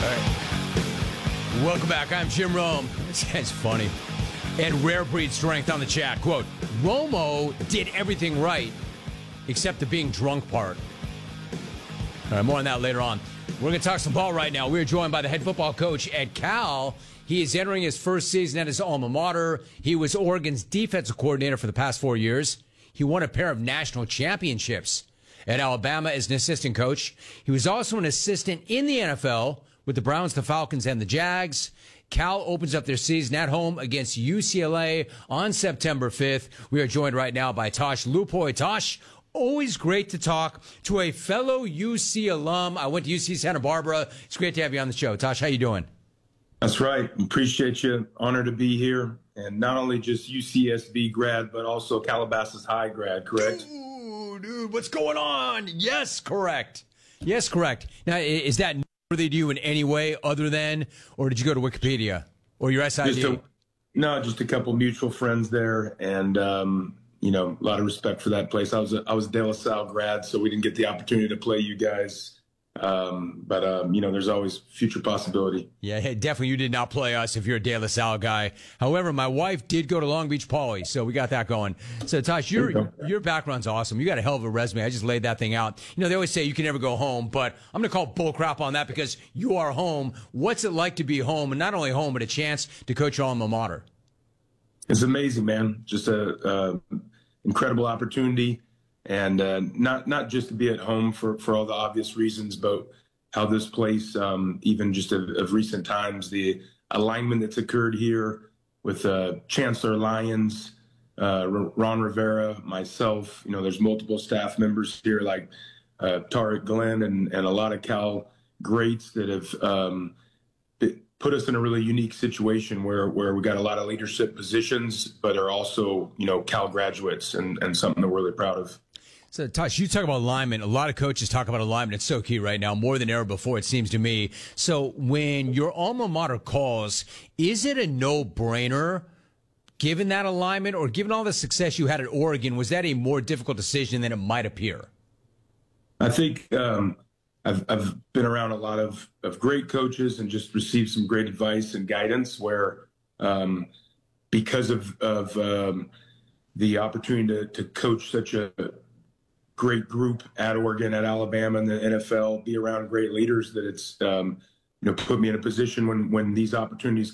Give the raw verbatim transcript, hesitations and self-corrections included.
Welcome back. I'm Jim Rome. This guy's funny. And Rare Breed Strength on the chat. Quote, Romo did everything right except the being drunk part. All right, more on that later on. We're going to talk some ball right now. We're joined by the head football coach at Cal. He is entering his first season at his alma mater. He was Oregon's defensive coordinator for the past four years. He won a pair of national championships at Alabama as an assistant coach. He was also an assistant in the N F L with the Browns, the Falcons, and the Jags. Cal opens up their season at home against U C L A on September fifth. We are joined right now by Tosh Lupoy. Tosh, always great to talk to a fellow U C alum. I went to U C Santa Barbara. It's great to have you on the show. Tosh, how you doing? That's right. Appreciate you. Honored to be here. And not only just U C S B grad, but also Calabasas High grad, correct? Ooh, dude, what's going on? Yes, correct. Yes, correct. Now, is that worthy to you in any way other than, or did you go to Wikipedia or your S I D? Just a, no, just a couple mutual friends there, and um, you know, a lot of respect for that place. I was a, I was a De La Salle grad, so we didn't get the opportunity to play you guys. Um, but um, you know, there's always future possibility. Yeah, hey, definitely you did not play us if you're a De La Salle guy. However, my wife did go to Long Beach Poly, so we got that going. So, Tosh, your you your background's awesome. You got a hell of a resume. I just laid that thing out. You know, they always say you can never go home, but I'm going to call bull crap on that because you are home. What's it like to be home, and not only home, but a chance to coach your alma mater? It's amazing, man. Just a, a incredible opportunity. And uh, not not just to be at home for, for all the obvious reasons, but how this place, um, even just of, of recent times, the alignment that's occurred here with uh, Chancellor Lyons, uh, Ron Rivera, myself. You know, there's multiple staff members here like uh, Tariq Glenn and, and a lot of Cal greats that have um, put us in a really unique situation where, where we got a lot of leadership positions, but are also, you know, Cal graduates and, and something that we're really proud of. So, Tosh, you talk about alignment. A lot of coaches talk about alignment. It's so key right now, more than ever before, it seems to me. So when your alma mater calls, is it a no-brainer, given that alignment, or given all the success you had at Oregon, was that a more difficult decision than it might appear? I think um, I've, I've been around a lot of, of great coaches and just received some great advice and guidance where um, because of, of um, the opportunity to, to coach such a great group at Oregon, at Alabama, and the N F L, be around great leaders, that it's, um, you know, put me in a position when, when these opportunities